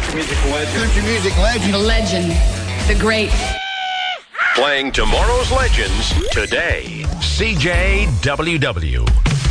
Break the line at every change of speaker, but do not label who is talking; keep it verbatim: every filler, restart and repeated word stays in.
country music legend.
Country music legend.
The legend. The great.
Playing tomorrow's legends today. C J W W.